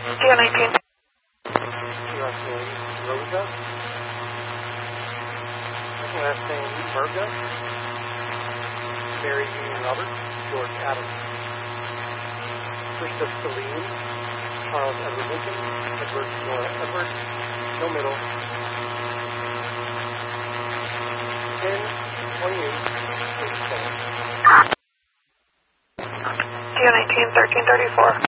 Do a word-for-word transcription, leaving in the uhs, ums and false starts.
Geo nineteen. Last name Rosa. Last name Murga. Mary Jean Robert. George Adams. First of Celine. Charles Edward Lincoln. Edward Nora Edward. No middle. ten twenty-eight. Geo nineteen, thirteen thirty-four.